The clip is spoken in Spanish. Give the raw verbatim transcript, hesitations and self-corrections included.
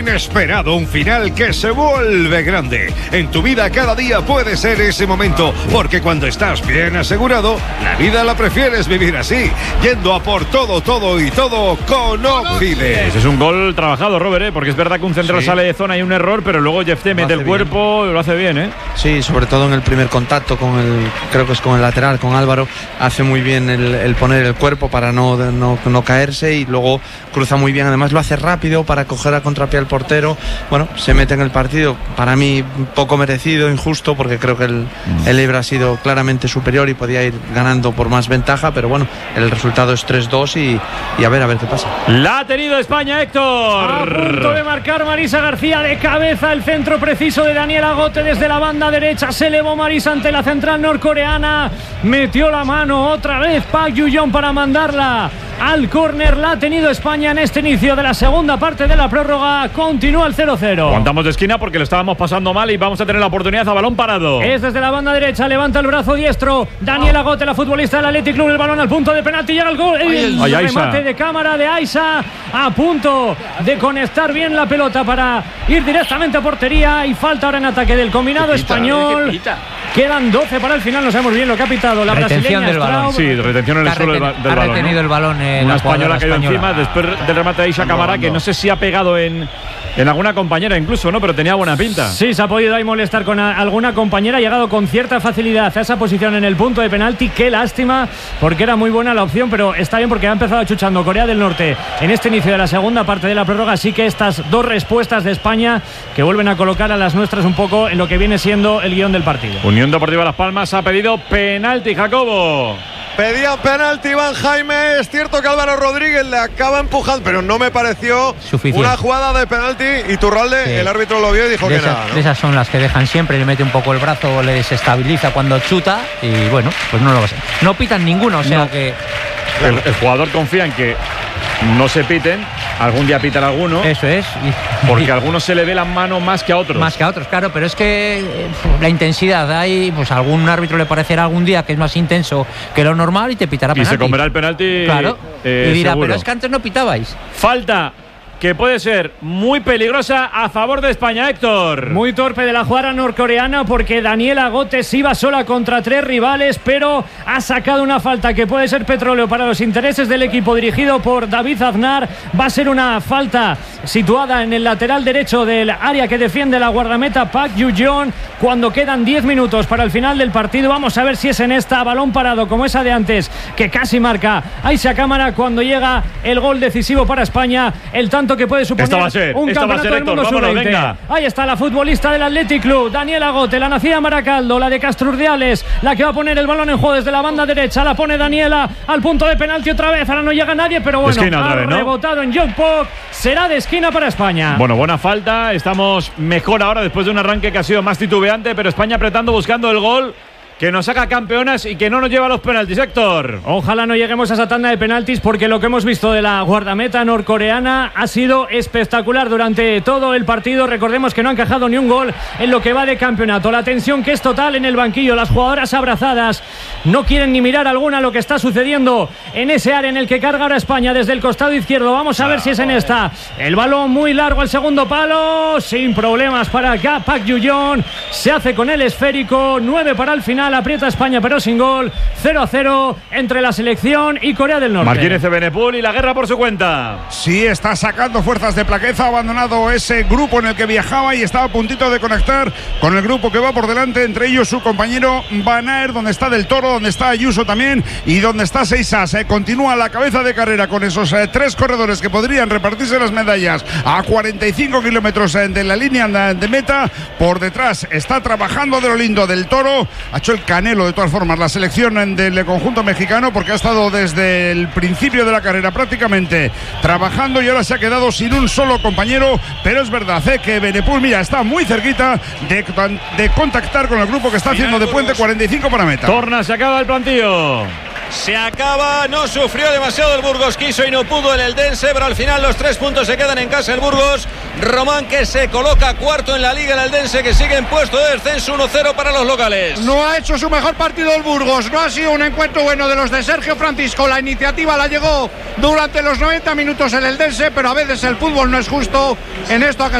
Inesperado, un final que se vuelve grande. En tu vida cada día puede ser ese momento, porque cuando estás bien asegurado, la vida la prefieres vivir así, yendo a por todo, todo y todo con Occident. Ese es un gol trabajado, Robert, ¿eh? Porque es verdad que un central sí. sale de zona y un error, pero luego Jeff T mete el cuerpo y lo hace bien, ¿eh? Sí, sobre todo en el primer contacto con el, creo que es con el lateral, con Álvaro, hace muy bien el, el poner el cuerpo para no, no, no caerse, y luego cruza muy bien, además lo hace rápido para coger a contrapié al portero. Bueno, se mete en el partido, para mí poco merecido, injusto, porque creo que el, el Eibar ha sido claramente superior y podía ir ganando por más ventaja, pero bueno, el resultado es tres dos y, y a ver, a ver qué pasa. La ha tenido España, Héctor. A punto de marcar Marisa García de cabeza, el centro preciso de Daniel Agote desde la banda derecha, se elevó Marisa ante la central norcoreana, metió la mano otra vez Park Yu-jong para mandarla al córner. La ha tenido España en este inicio de la segunda parte de la prórroga. Continúa el cero cero. Aguantamos de esquina porque lo estábamos pasando mal y vamos a tener la oportunidad a balón parado. Es desde la banda derecha, levanta el brazo diestro Daniel Agote, la futbolista del Athletic Club, el balón al punto de penalti, llega el gol, el Ay, remate Aisa. de cámara de Aisa, a punto de conectar bien la pelota para ir directamente a portería, y falta ahora en ataque del combinado español. Quedan doce para el final, no sabemos bien lo que ha pitado la retención brasileña del balón. Sí, retención en el suelo del, del ha balón. Ha retenido ¿no? el balón eh, Una la española ha caído española. encima después del remate de Aisha Camara, que no sé si ha pegado en, en alguna compañera incluso, ¿no? Pero tenía buena pinta. Sí, se ha podido ahí molestar con a, alguna compañera, ha llegado con cierta facilidad a esa posición en el punto de penalti. Qué lástima, porque era muy buena la opción, pero está bien porque ha empezado chuchando Corea del Norte en este inicio de la segunda parte de la prórroga. Así que estas dos respuestas de España que vuelven a colocar a las nuestras un poco en lo que viene siendo el guión del partido. Unión Deportiva Las Palmas ha pedido penalti, Jacobo. Pedían penalti Iván Jaime. Es cierto que Álvaro Rodríguez le acaba empujando, pero no me pareció suficiente. Una jugada de penalti. Iturralde, sí. El árbitro lo vio y dijo de que esas, nada, ¿no? De esas son las que dejan siempre, le mete un poco el brazo, le desestabiliza cuando chuta y bueno, pues no lo va a ser. No pitan ninguno, o sea no. que... El, el jugador confía en que no se piten, algún día pitan alguno. Eso es. Y, porque y, a algunos se le ve la mano más que a otros. Más que a otros, claro, pero es que eh, la intensidad, hay, pues a algún árbitro le parecerá algún día que es más intenso que lo normal y te pitará penalti. Y se comerá el penalti. Claro. Eh, y dirá, seguro. pero es que antes no pitabais. Falta que puede ser muy peligrosa a favor de España, Héctor. Muy torpe de la jugada norcoreana, porque Daniel Agote se iba sola contra tres rivales, pero ha sacado una falta que puede ser petróleo para los intereses del equipo dirigido por David Aznar. Va a ser una falta situada en el lateral derecho del área que defiende la guardameta Park Yu-jong, cuando quedan diez minutos para el final del partido. Vamos a ver si es en esta, balón parado como esa de antes, que casi marca Aisha Cámara cuando llega el gol decisivo para España, el tanto que puede suponer va a ser, un campeonato ser, del mundo sub veinte. Ahí está la futbolista del Athletic Club, Daniel Agote, la nacida en Baracaldo, la de Castrurdiales, la que va a poner el balón en juego desde la banda derecha. La pone Daniela al punto de penalti otra vez. Ahora no llega nadie, pero bueno, ha vez, ¿no? rebotado en John Pop. Será de esquina para España. Bueno, buena falta. Estamos mejor ahora después de un arranque que ha sido más titubeante, pero España apretando, buscando el gol que nos saca campeonas y que no nos lleva a los penaltis, Héctor. Ojalá no lleguemos a esa tanda de penaltis, porque lo que hemos visto de la guardameta norcoreana ha sido espectacular durante todo el partido. Recordemos que no ha encajado ni un gol en lo que va de campeonato. La tensión que es total en el banquillo, las jugadoras abrazadas, no quieren ni mirar alguna lo que está sucediendo en ese área en el que carga ahora España desde el costado izquierdo. Vamos a ver si es en esta. El balón muy largo al segundo palo, sin problemas para Park Yu-jong. Se hace con el esférico. Nueve para el final. Aprieta España pero sin gol. Cero a cero entre la selección y Corea del Norte. Martínez de Benepul y la guerra por su cuenta. Sí, está sacando fuerzas de plaqueza. Ha abandonado ese grupo en el que viajaba y estaba a puntito de conectar con el grupo que va por delante, entre ellos su compañero Van Aert, donde está Del Toro, donde está Ayuso también y donde está Seisas. Eh, continúa la cabeza de carrera con esos eh, tres corredores que podrían repartirse las medallas a cuarenta y cinco kilómetros eh, de la línea de meta. Por detrás está trabajando de lo lindo Del Toro. Ha hecho el canelo de todas formas la selección del conjunto mexicano, porque ha estado desde el principio de la carrera prácticamente trabajando y ahora se ha quedado sin un solo compañero. Pero es verdad eh, que Benepul, mira, está muy cerquita de, de contactar con el grupo que está haciendo de puente. Cuarenta y cinco para meta. Torna, se acaba el plantillo. Se acaba, no sufrió demasiado el Burgos, quiso y no pudo el Eldense, pero al final los tres puntos se quedan en casa el Burgos. Román que se coloca cuarto en la liga, el Eldense que sigue en puesto de descenso, uno cero para los locales. No ha hecho su mejor partido el Burgos, no ha sido un encuentro bueno de los de Sergio Francisco. La iniciativa la llegó durante los noventa minutos el Eldense, pero a veces el fútbol no es justo. En esto